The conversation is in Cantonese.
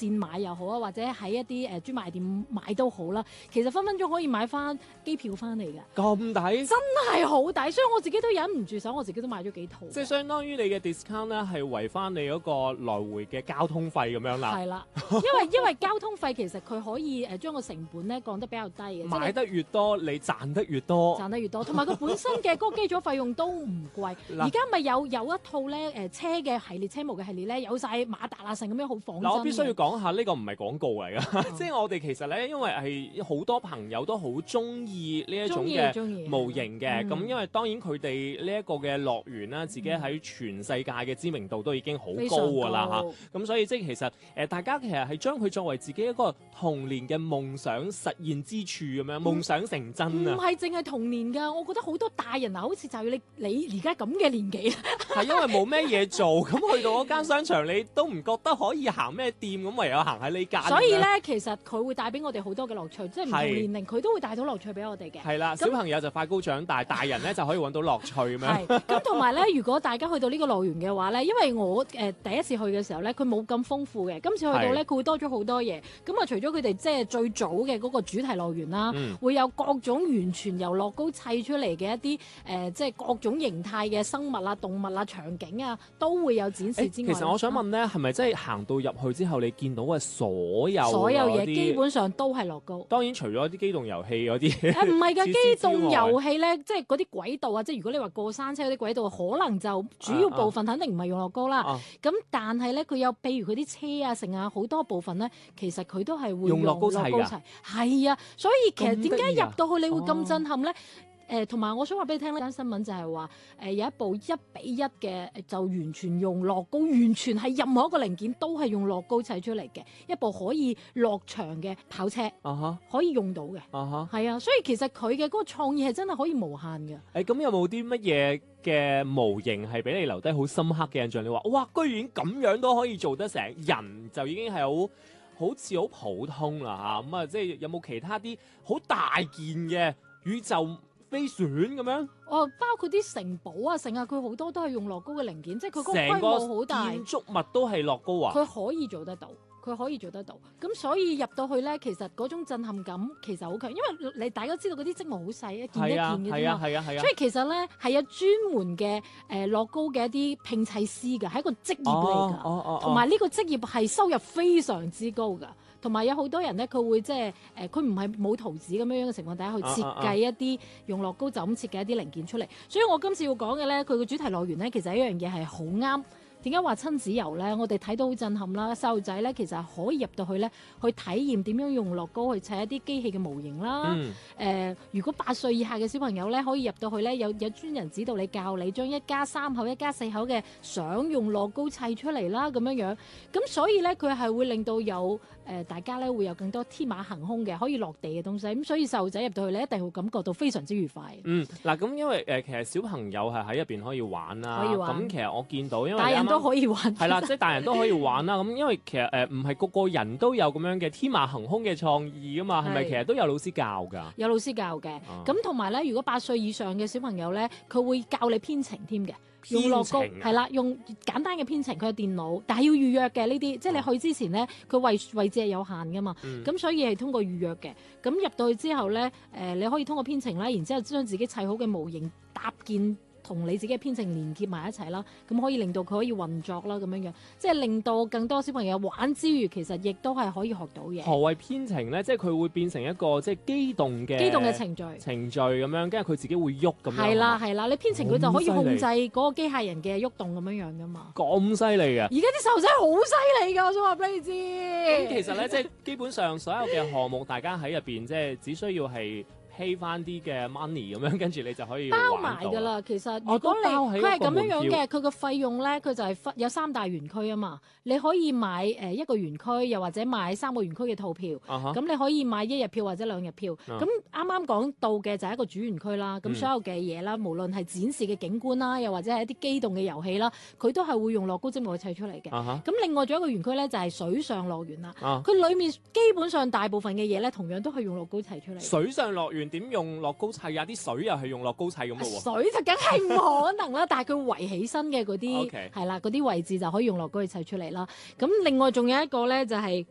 線買又好啊，或者喺一啲專賣店買都好啦，其實分分鐘可以買翻機票翻嚟㗎， 咁抵， 真係好抵，所以我自己都忍唔住手，我自己都買咗幾套。 即係相當於你嘅 discount 咧係為翻你嗰個來回嘅交通費咁樣啦。 係啦，因為交通費其實佢可以將個成本咧降得比較低嘅， 買得越多，你賺得越多。 賺得越多，同埋佢本身嘅嗰個基礎費用都唔貴。而家咪有一套咧車嘅系列，車模嘅系列咧，有晒馬達啊，成咁樣好仿真嘅。 嗱，我必須要講下呢個唔係廣告嚟㗎，即係我哋其實咧，因為係好多朋友都好中意呢一種嘅模型嘅，咁因為當然佢哋呢一個嘅樂園啦，自己喺全世界嘅知名度都已經好高㗎啦嚇，咁所以即係其實大家其實係將佢作為自己一個童年嘅夢想實現之處咁樣，夢想成真啊！ 唔係淨係童年㗎，我覺得好多大人啊，好似就係你而家咁嘅年紀， 係因為冇咩嘢做，咁去到嗰間商場你都唔覺得可以行咩店，咁唯有行喺呢間。 所以咧，其實佢會帶俾我哋好多嘅樂趣，即係唔同年齡佢都會帶到樂趣俾我哋嘅。 係啦，小朋友就快高長大，大人咧就可以揾到樂趣咁樣。 係咁，同埋咧，如果大家去到呢個樂園嘅話咧，因為我第一次去嘅時候咧，佢冇咁豐富嘅，今次去到咧，佢會多咗好多嘢。咁啊，除咗佢哋即係最早嘅嗰個主題樂園啦，會有各種完全由樂高砌出嚟嘅一啲即係各種形態嘅生物啊、動物啊、場景啊，都會有展示之外。 其實我想問咧，係咪真係行到入去之後，你見到嘅所有嘢基本上都係樂高？ 當然除咗啲機動遊戲嗰啲， 唔係㗎，機動遊戲咧，即係嗰啲軌道啊，即係如果你話過山車嗰啲軌道，可能就主要部分肯定唔係用樂高啦。咁但係咧，佢有譬如佢啲車啊、成啊好多部分咧，其實佢都係會用樂高砌㗎。係啊，所以其實點解入到去你會咁震撼咧？同埋我想話俾你聽呢單新聞就係話有一部1:1嘅就完全用樂高，完全係任何一個零件都係用樂高砌出嚟嘅一部可以落場嘅跑車，可以用到嘅，係啊，所以其實佢嘅嗰個創意係真係可以無限嘅。 咁有冇啲乜嘢嘅模型係俾你留低好深刻嘅印象？你話哇，居然咁樣都可以做得成，人就已經係好似好普通啦嚇。咁即係有冇其他啲好大件嘅宇宙飛船咁樣？ 包括啲城堡啊，成啊，佢好多都係用樂高嘅零件，即係佢嗰個規模好大。 建築物都係樂高啊！ 佢可以做得到。咁所以入到去咧，其實嗰種震撼感其實好強，因為你大家知道嗰啲積木好細，一件一件嘅啫嘛。所以其實咧係有專門嘅樂高嘅一啲拼砌師㗎，係一個職業嚟㗎。同埋呢個職業係收入非常之高㗎。同埋有好多人咧，佢會即係佢唔係冇圖紙咁樣嘅情況底下去設計一啲用樂高就咁設計一啲零件出嚟。所以我今次要講嘅咧，佢個主題樂園咧，其實一樣嘢係好啱。點解話親子遊咧？我哋睇到好震撼啦！細路仔咧，其實可以入到去咧，去體驗點樣用樂高去砌一啲機器嘅模型啦。如果8歲以下嘅小朋友咧，可以入到去咧，有專人指導你教你將一家3口、一家4口嘅相用樂高砌出嚟啦，咁樣樣。咁所以咧，佢係會令到有大家咧會有更多天馬行空嘅可以落地嘅東西。咁所以細路仔入到去咧，一定會感覺到非常之愉快。 嗱咁因為其實小朋友係喺入邊可以玩啦。可以玩。咁其實我見到因為大人都可以玩， 係啦，即係大人都可以玩啦。咁因為其實唔係個個人都有咁樣嘅天馬行空嘅創意噶嘛，係咪其實都有老師教㗎？有老師教嘅。咁同埋咧，如果8歲以上嘅小朋友咧，佢會教你編程添嘅。用樂高係啦，用簡單嘅編程，佢有電腦，但係要預約嘅呢啲，即係你去之前咧，佢位置係有限㗎嘛，咁所以係通過預約嘅。咁入到去之後咧，你可以通過編程啦，然之後將自己砌好嘅模型搭建，同你自己嘅編程連結埋一齊啦，咁可以令到佢可以運作啦，咁樣樣，即係令到更多小朋友玩之餘，其實亦都係可以學到嘢。何謂編程咧？即係佢會變成一個即係機動嘅程序咁樣，跟住佢自己會喐咁樣。係啦，你編程佢就可以控制嗰個機械人嘅喐動咁樣樣噶嘛。咁犀利嘅！而家啲細路仔好犀利㗎，我想話俾你知。咁其實咧，即係基本上所有嘅項目，大家喺入邊即係只需要係pay 翻啲嘅 money 咁樣，跟住你就可以包埋㗎啦。其實如果佢係咁樣樣嘅，佢個費用咧，佢就係有3大園區啊嘛。你可以買一個園區，又或者買3個園區嘅套票。咁你可以買1日票或者2日票。咁啱啱講到嘅就係一個主園區啦。咁所有嘅嘢啦，無論係展示嘅景觀啦，又或者係一啲機動嘅遊戲啦，佢都係會用樂高積木去砌出嚟嘅。咁另外仲有一個園區咧，就係水上樂園啦。佢裡面基本上大部分嘅嘢咧，同樣都係用樂高砌出嚟。水上樂園點用樂高砌啊？啲水又係用樂高砌咁咯喎？水就梗係唔可能啦，但係佢圍起身嘅嗰啲係啦，嗰啲位置就可以用樂高去砌出嚟啦。咁另外仲有一個咧，就係